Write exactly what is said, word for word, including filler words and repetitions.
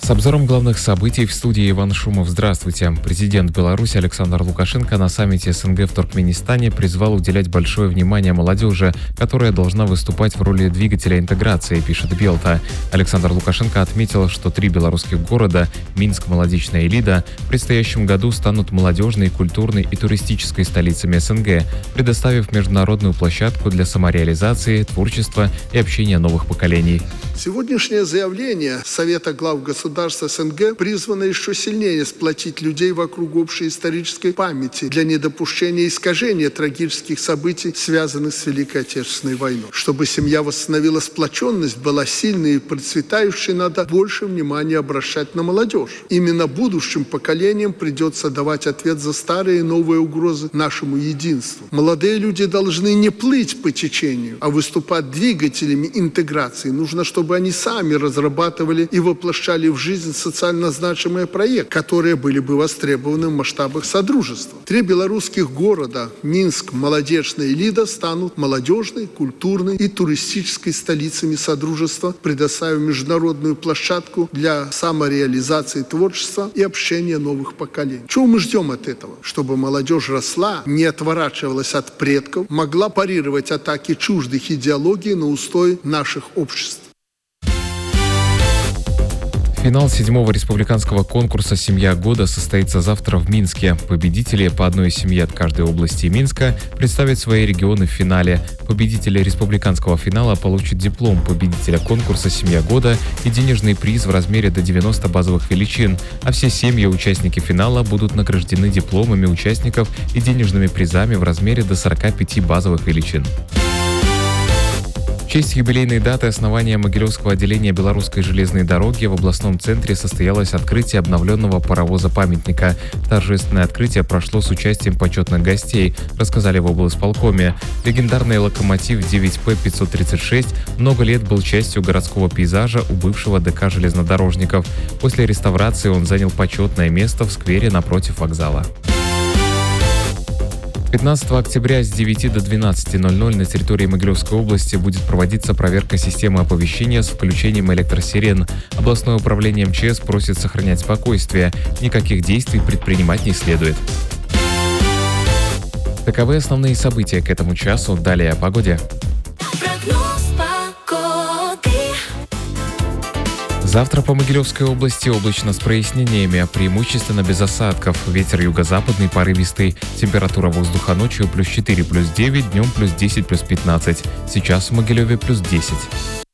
С обзором главных событий в студии Иван Шумов. Здравствуйте. Президент Беларуси Александр Лукашенко на саммите СНГ в Туркменистане призвал уделять большое внимание молодежи, которая должна выступать в роли двигателя интеграции, пишет Белта. Александр Лукашенко отметил, что три белорусских города – Минск, Молодечная и Лида – в предстоящем году станут молодежной, культурной и туристической столицами СНГ, предоставив международную площадку для самореализации, творчества и общения новых поколений. Сегодняшнее заявление Совета глав государств СНГ призвано еще сильнее сплотить людей вокруг общей исторической памяти для недопущения искажения трагических событий, связанных с Великой Отечественной войной. Чтобы семья восстановила сплоченность, была сильной и процветающей, надо больше внимания обращать на молодежь. Именно будущим поколениям придется давать ответ за старые и новые угрозы нашему единству. Молодые люди должны не плыть по течению, а выступать двигателями интеграции. Нужно, чтобы они сами разрабатывали и воплощали в жизнь социально значимые проекты, которые были бы востребованы в масштабах содружества. Три белорусских города – Минск, Молодечная и Лида – станут молодежной, культурной и туристической столицами содружества, предоставив международную площадку для самореализации творчества и общения новых поколений. Чего мы ждем от этого? Чтобы молодежь росла, не отворачивалась от предков, могла парировать атаки чуждых идеологий на устои наших обществ. Финал седьмого республиканского конкурса «Семья года» состоится завтра в Минске. Победители по одной семье от каждой области Минска представят свои регионы в финале. Победители республиканского финала получат диплом победителя конкурса «Семья года» и денежный приз в размере до девяноста базовых величин, а все семьи-участники финала будут награждены дипломами участников и денежными призами в размере до сорока пяти базовых величин. В честь юбилейной даты основания Могилевского отделения Белорусской железной дороги в областном центре состоялось открытие обновленного паровоза-памятника. Торжественное открытие прошло с участием почетных гостей, рассказали в облсполкоме. Легендарный локомотив девять П пятьсот тридцать шесть много лет был частью городского пейзажа у бывшего ДК железнодорожников. После реставрации он занял почетное место в сквере напротив вокзала. пятнадцатого октября с девяти до двенадцати ноль-ноль на территории Могилевской области будет проводиться проверка системы оповещения с включением электросирен. Областное управление МЧС просит сохранять спокойствие. Никаких действий предпринимать не следует. Таковы основные события к этому часу. Далее о погоде. Завтра по Могилевской области облачно с прояснениями, преимущественно без осадков. Ветер юго-западный порывистый. Температура воздуха ночью плюс четыре, плюс девять, днем плюс десять, плюс пятнадцать. Сейчас в Могилеве плюс десять.